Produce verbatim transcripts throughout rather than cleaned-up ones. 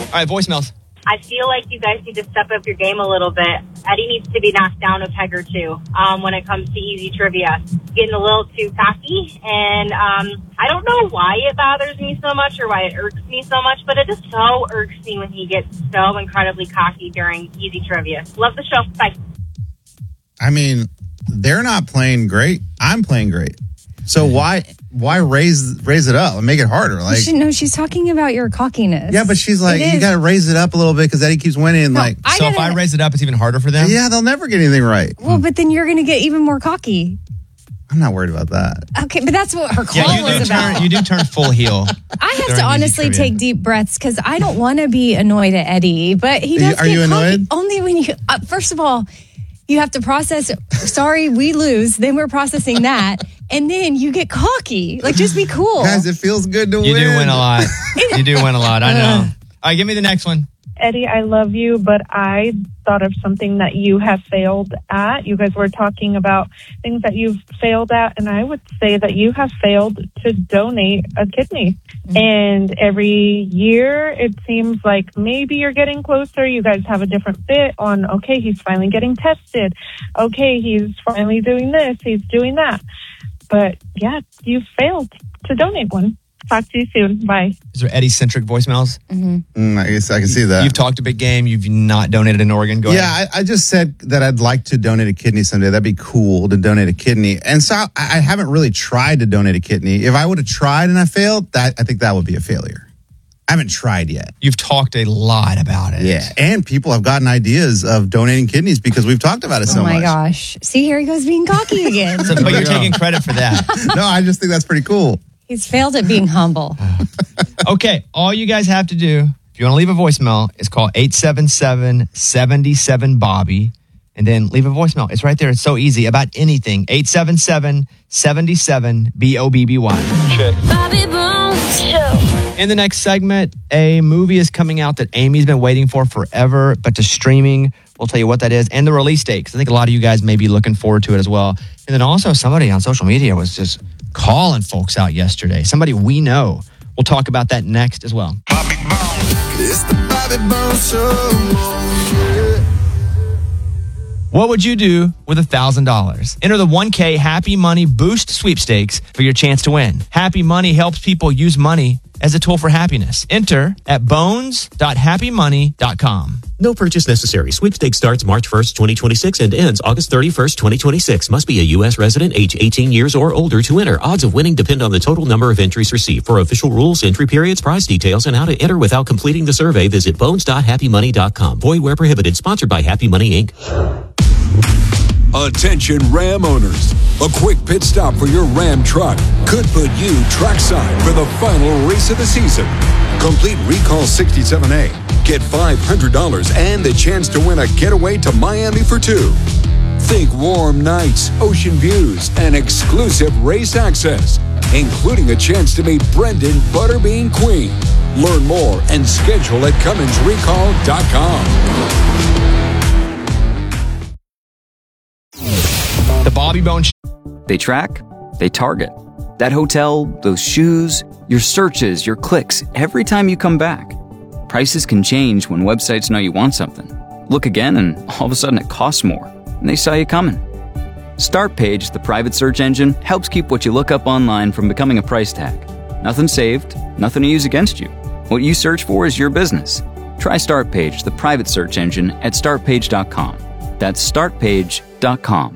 All right, voicemails. I feel like you guys need to step up your game a little bit. Eddie needs to be knocked down a peg or two um, when it comes to easy trivia. Getting a little too cocky, and um, I don't know why it bothers me so much or why it irks me so much, but it just so irks me when he gets so incredibly cocky during easy trivia. Love the show. Bye. I mean, they're not playing great. I'm playing great. So why why raise raise it up and make it harder? Like, she, no, she's talking about your cockiness. Yeah, but she's like, you got to raise it up a little bit because Eddie keeps winning. And No, like, I So gotta- if I raise it up, it's even harder for them? yeah, they'll never get anything right. Well, but then you're going to get even more cocky. I'm not worried about that. Okay, but that's what her call Yeah, you do, was about. turn, you do turn full heel. I have during to easy honestly trivia. take deep breaths because I don't want to be annoyed at Eddie, but he Are you- does are get you cocky. annoyed? Only when you, uh, first of all, you have to process, sorry, we lose. Then we're processing that. And then you get cocky. Like, just be cool. Guys, it feels good to You win. do win a lot. You do win a lot. I know. All right, give me the next one. Eddie, I love you, but I thought of something that you have failed at. You guys were talking about things that you've failed at, and I would say that you have failed to donate a kidney. Mm-hmm. And every year, it seems like maybe you're getting closer. You guys have a different bit on, okay, he's finally getting tested. Okay, he's finally doing this. He's doing that. But, yeah, you failed to donate one. Talk to you soon. Bye. Is there Eddie-centric voicemails? Mm-hmm. Mm, I guess I can see that. You've talked a big game. You've not donated an organ. Go yeah, ahead. I, I just said that I'd like to donate a kidney someday. That'd be cool to donate a kidney. And so I, I haven't really tried to donate a kidney. If I would have tried and I failed, that I think that would be a failure. I haven't tried yet. You've talked a lot about it. Yeah, and people have gotten ideas of donating kidneys because we've talked about it so Oh my much. gosh. See, here he goes being cocky again. So, but you're taking credit for that. No, I just think that's pretty cool. He's failed at being humble. Okay, all you guys have to do, if you want to leave a voicemail, is call eight seven seven, seven seven, Bobby, and then leave a voicemail. It's right there. It's so easy. About anything. eight seven seven, seven seven, B O B B Y. Bobby Bones Show. In the next segment, a movie is coming out that Amy's been waiting for forever, but to streaming. We'll tell you what that is and the release date, because I think a lot of you guys may be looking forward to it as well. And then also somebody on social media was just calling folks out yesterday. Somebody we know. We'll talk about that next as well. Bobby Bones. It's the Bobby Bones Show. What would you do with one thousand dollars? Enter the one K Happy Money Boost sweepstakes for your chance to win. Happy Money helps people use money as a tool for happiness. Enter at bones dot happy money dot com. No purchase necessary. Sweepstakes starts March first, twenty twenty-six and ends August thirty-first, twenty twenty-six. Must be a U S resident, age eighteen years or older to enter. Odds of winning depend on the total number of entries received. For official rules, entry periods, prize details, and how to enter without completing the survey, visit bones dot happy money dot com. Void where prohibited. Sponsored by Happy Money, Incorporated. Attention Ram owners. A quick pit stop for your Ram truck could put you trackside for the final race of the season. Complete Recall sixty-seven A. Get five hundred dollars and the chance to win a getaway to Miami for two. Think warm nights, ocean views, and exclusive race access, including a chance to meet Brendan Butterbean Queen. Learn more and schedule at Cummins Recall dot com. The Bobby Bones. They track, they target. That hotel, those shoes, your searches, your clicks, every time you come back. Prices can change when websites know you want something. Look again and all of a sudden it costs more, and they saw you coming. Startpage, the private search engine, helps keep what you look up online from becoming a price tag. Nothing saved, nothing to use against you. What you search for is your business. Try Startpage, the private search engine, at start page dot com. That's start page dot com.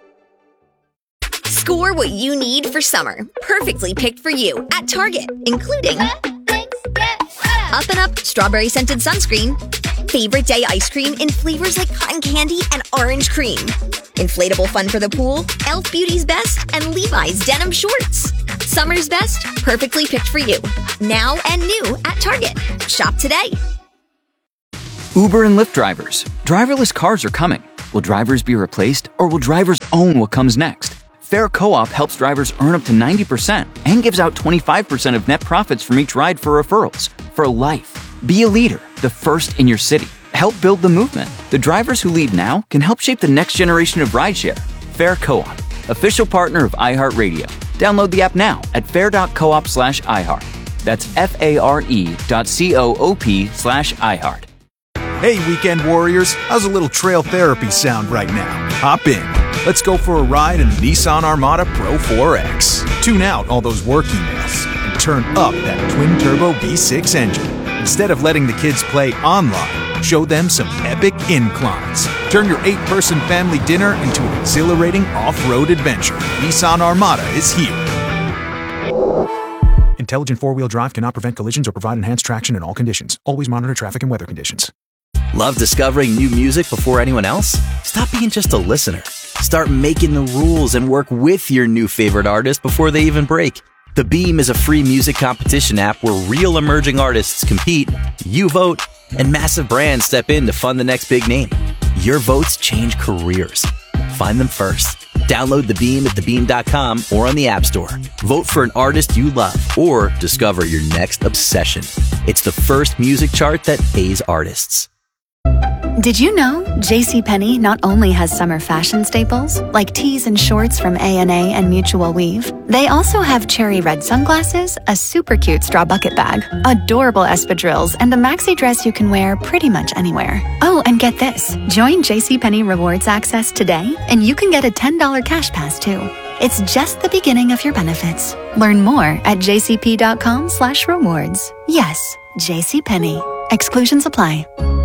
Score what you need for summer. Perfectly picked for you at Target, including Up and Up Strawberry Scented Sunscreen, Favorite Day Ice Cream in flavors like cotton candy and orange cream, Inflatable Fun for the Pool, e l f Beauty's Best, and Levi's Denim Shorts. Summer's best, perfectly picked for you. Now and new at Target. Shop today. Uber and Lyft drivers. Driverless cars are coming. Will drivers be replaced, or will drivers own what comes next? Fair Co-op helps drivers earn up to ninety percent and gives out twenty-five percent of net profits from each ride for referrals. For life. Be a leader, the first in your city. Help build the movement. The drivers who lead now can help shape the next generation of rideshare. Fair Co-op, official partner of iHeartRadio. Download the app now at fair dot coop slash iHeart. That's F-A-R-E dot C-O-O-P slash iHeart. Hey, weekend warriors, how's a little trail therapy sound right now? Hop in. Let's go for a ride in the Nissan Armada Pro four X. Tune out all those work emails and turn up that twin-turbo V six engine. Instead of letting the kids play online, show them some epic inclines. Turn your eight-person family dinner into an exhilarating off-road adventure. Nissan Armada is here. Intelligent four-wheel drive cannot prevent collisions or provide enhanced traction in all conditions. Always monitor traffic and weather conditions. Love discovering new music before anyone else? Stop being just a listener. Start making the rules and work with your new favorite artist before they even break. The Beam is a free music competition app where real emerging artists compete, you vote, and massive brands step in to fund the next big name. Your votes change careers. Find them first. Download The Beam at the beam dot com or on the App Store. Vote for an artist you love or discover your next obsession. It's the first music chart that pays artists. Did you know JCPenney not only has summer fashion staples, like tees and shorts from A and A and Mutual Weave, they also have cherry red sunglasses, a super cute straw bucket bag, adorable espadrilles, and a maxi dress you can wear pretty much anywhere. Oh, and get this. Join JCPenney Rewards Access today, and you can get a ten dollars cash pass, too. It's just the beginning of your benefits. Learn more at jcp.com slash rewards. Yes, JCPenney. Exclusions apply.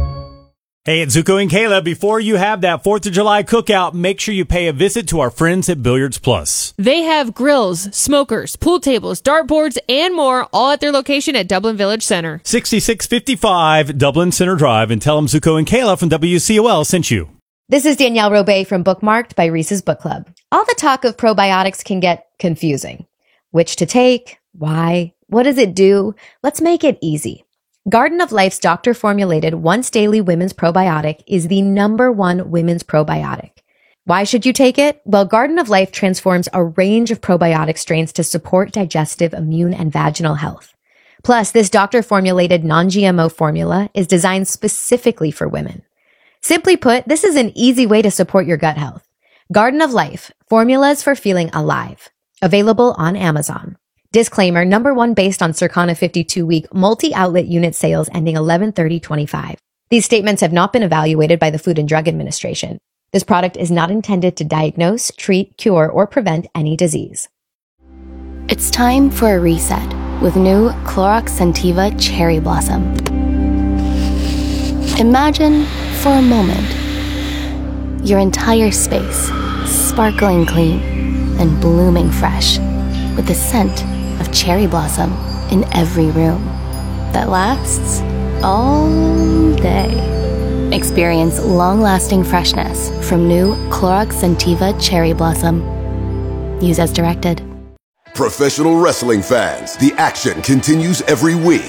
Hey, it's Zuko and Kayla. Before you have that fourth of July cookout, make sure you pay a visit to our friends at Billiards Plus. They have grills, smokers, pool tables, dartboards, and more, all at their location at Dublin Village Center. sixty-six fifty-five Dublin Center Drive, and tell them Zuko and Kayla from W C O L sent you. This is Danielle Robay from Bookmarked by Reese's Book Club. All the talk of probiotics can get confusing. Which to take? Why? What does it do? Let's make it easy. Garden of Life's doctor-formulated once-daily women's probiotic is the number one women's probiotic. Why should you take it? Well, Garden of Life transforms a range of probiotic strains to support digestive, immune, and vaginal health. Plus, this doctor-formulated non-G M O formula is designed specifically for women. Simply put, this is an easy way to support your gut health. Garden of Life, formulas for feeling alive. Available on Amazon. Disclaimer, number one based on Circana fifty-two week multi-outlet unit sales ending eleven thirty twenty-five. These statements have not been evaluated by the Food and Drug Administration. This product is not intended to diagnose, treat, cure, or prevent any disease. It's time for a reset with new Clorox Scentiva Cherry Blossom. Imagine for a moment your entire space sparkling clean and blooming fresh with the scent of cherry blossom in every room that lasts all day. Experience long-lasting freshness from new Clorox Scentiva Cherry Blossom. Use as directed. Professional wrestling fans, the action continues every week.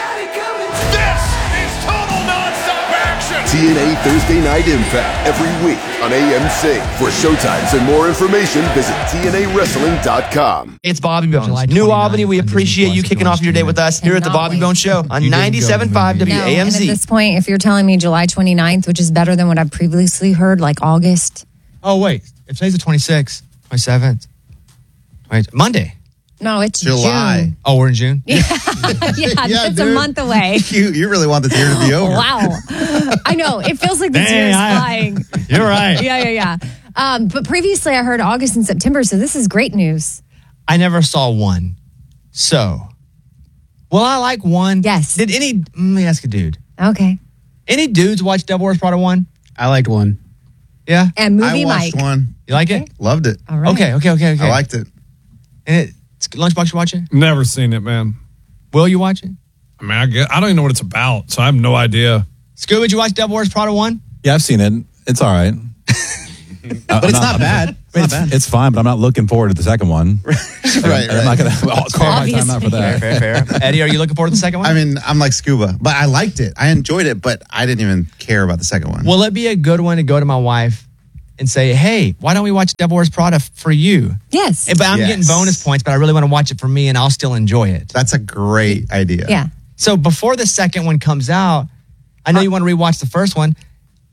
T N A Thursday Night Impact every week on A M C. For showtimes and more information, visit T N A wrestling dot com. It's Bobby Bones. New Albany, we appreciate you kicking off your day with us here at the Bobby Bones Show on ninety-seven point five W A M Z. And at this point, if you're telling me July twenty-ninth, which is better than what I've previously heard, like August. Oh, wait. If today's the twenty-sixth, twenty-seventh. Wait, Monday. No, it's July. June. Oh, we're in June? Yeah, yeah it's dude. a month away. You you really want this year to be over. Wow. I know. It feels like this Dang, year is I, flying. You're right. Yeah, yeah, yeah. Um, but previously I heard August and September, so this is great news. I never saw one. So, well, I like one. Yes. Did any, let me ask a dude. Okay. Any dudes watch Devil Wears Prada one? I liked one. Yeah? And movie I watched Mike. one. You like it? Loved it. All right. Okay, okay, okay, okay. I liked it. And it, it's, Lunchbox, you watch it? Never seen it, man. Will you watch it? I mean, I, get, I don't even know what it's about, so I have no idea. Scuba, did you watch Devil Wears Prada one? Yeah, I've seen it. It's all right. But it's not, not bad. It's, it's, not bad. It's fine, but I'm not looking forward to the second one. right, right. I'm not going to call my time out for that. Fair, fair, fair. Eddie, are you looking forward to the second one? I mean, I'm like Scuba, but I liked it. I enjoyed it, but I didn't even care about the second one. Will it be a good one to go to my wife and say, hey, why don't we watch Devil Wears Prada for you? Yes. But I'm yes. getting bonus points, but I really want to watch it for me and I'll still enjoy it. That's a great idea. Yeah. So before the second one comes out, I know you want to rewatch the first one.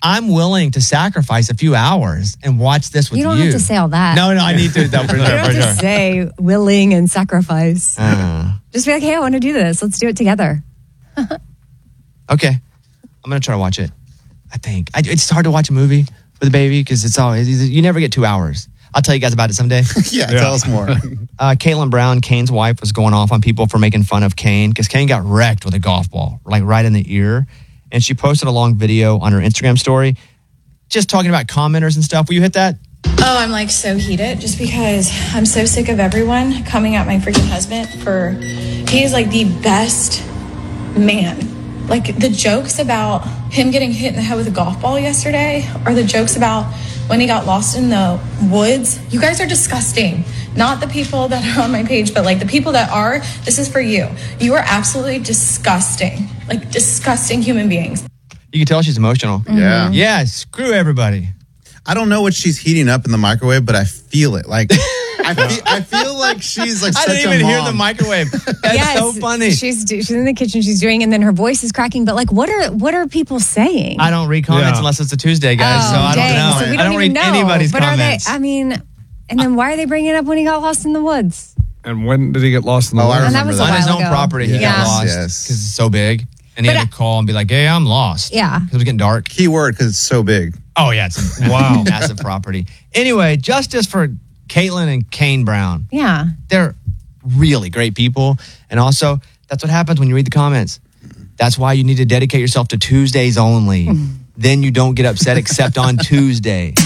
I'm willing to sacrifice a few hours and watch this with You you. don't have to say all that. No, no, I need to. No, for You sure, don't for have sure. to say willing and sacrifice. Uh, Just be like, hey, I want to do this. Let's do it together. okay. I'm going to try to watch it. I think. I, it's hard to watch a movie with a baby because it's always, you never get two hours. I'll tell you guys about it someday. yeah, yeah, tell us more. uh, Caitlin Brown, Kane's wife, was going off on people for making fun of Kane because Kane got wrecked with a golf ball, like right in the ear. And she posted a long video on her Instagram story just talking about commenters and stuff. Will you hit that? Oh, I'm like so heated just because I'm so sick of everyone coming at my freaking husband for, he is like the best man. Like the jokes about him getting hit in the head with a golf ball yesterday, or the jokes about when he got lost in the woods. You guys are disgusting. Not the people that are on my page, but like the people that are, this is for you. You are absolutely disgusting. Like disgusting human beings. You can tell she's emotional. Yeah. Yeah, screw everybody. I don't know what she's heating up in the microwave, but I feel it. Like I feel, I feel like she's like I such didn't a even mom. hear the microwave. That's Yes, so funny. She's she's in the kitchen. She's doing, and then her voice is cracking. But like, what are what are people saying? I don't read comments Yeah. unless it's a Tuesday, guys. Oh, so I don't dang. know. So we I don't don't even read know. anybody's but comments. Are they? I mean, and then why are they bringing it up when he got lost in the woods? And when did he get lost in the Oh, I woods? And that remember was a that. on his while own ago. property, he Yes, got lost because yes. it's so big. And he But had to call and be like, hey, I'm lost. Yeah. Because it was getting dark. Keyword because it's so big. Oh, yeah. It's a Wow. massive property. Anyway, justice for Caitlin and Kane Brown. Yeah. They're really great people. And also, that's what happens when you read the comments. That's why you need to dedicate yourself to Tuesdays only. Then you don't get upset except on Tuesday.